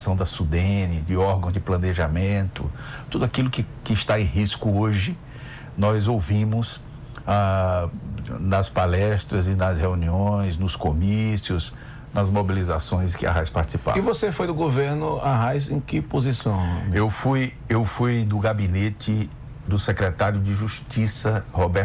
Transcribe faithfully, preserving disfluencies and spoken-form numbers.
da SUDENE, de órgãos de planejamento, tudo aquilo que, que está em risco hoje, nós ouvimos ah, nas palestras e nas reuniões, nos comícios, nas mobilizações que a Arraes participava. E você foi do governo Arraes em que posição? Eu fui, eu fui do gabinete do secretário de Justiça, Roberto